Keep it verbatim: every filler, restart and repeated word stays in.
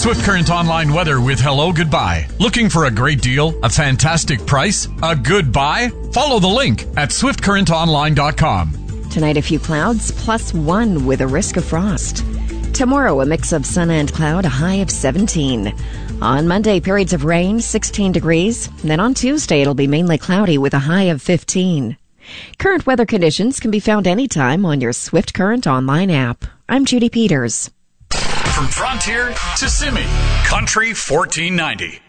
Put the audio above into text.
Swift Current Online weather with hello goodbye. Looking for a great deal, a fantastic price, a good buy? Follow the link at swift current online dot com. Tonight, a few clouds, plus one with a risk of frost. Tomorrow, a mix of sun and cloud, a high of seventeen. On Monday, periods of rain, sixteen degrees. Then on Tuesday, it'll be mainly cloudy with a high of fifteen. Current weather conditions can be found anytime on your Swift Current Online app. I'm Judy Peters. From Frontier to Simi, Country fourteen ninety.